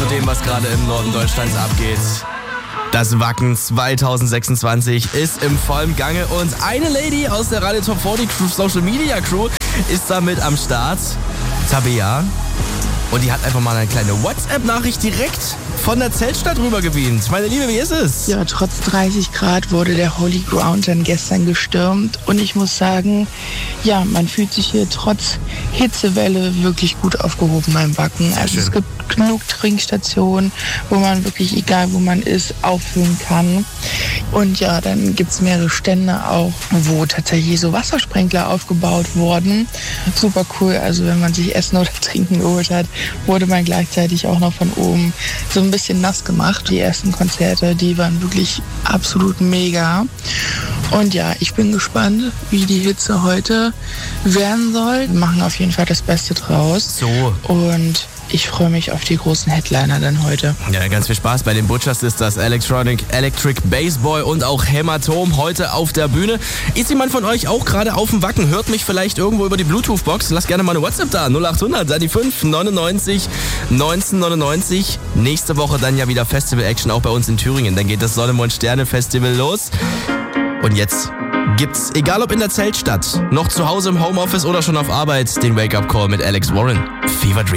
dem, was gerade im Norden Deutschlands abgeht. Das Wacken 2026 ist im vollen Gange und eine Lady aus der Radio Top 40 Social Media Crew ist da mit am Start, Tabea. Und die hat einfach mal eine kleine WhatsApp-Nachricht direkt von der Zeltstadt rübergebeamt. Meine Liebe, wie ist es? Ja, trotz 30 Grad wurde der Holy Ground dann gestern gestürmt. Und ich muss sagen, ja, man fühlt sich hier trotz Hitzewelle wirklich gut aufgehoben beim Wacken. Also es gibt genug Trinkstationen, wo man wirklich, egal wo man ist, auffüllen kann. Und ja, dann gibt es mehrere Stände auch, wo tatsächlich so Wassersprenkler aufgebaut wurden. Super cool. Also wenn man sich Essen oder Trinken geholt hat, wurde man gleichzeitig auch noch von oben so ein bisschen nass gemacht. Die ersten Konzerte, die waren wirklich absolut mega. Und ja, ich bin gespannt, wie die Hitze heute werden soll. Wir machen auf jeden Fall das Beste draus. So. Und ich freue mich auf die großen Headliner dann heute. Ja, ganz viel Spaß. Bei den Butchers ist das Electric Bass Boy und auch Hämatom heute auf der Bühne. Ist jemand von euch auch gerade auf dem Wacken? Hört mich vielleicht irgendwo über die Bluetooth-Box? Lasst gerne mal eine WhatsApp da. 0800 dann die 5 99 1999. Nächste Woche dann ja wieder Festival-Action auch bei uns in Thüringen. Dann geht das Sonne, Mond, Sterne Festival los. Und jetzt gibt's, egal ob in der Zeltstadt, noch zu Hause im Homeoffice oder schon auf Arbeit, den Wake-up-Call mit Alex Warren. Fever Dream.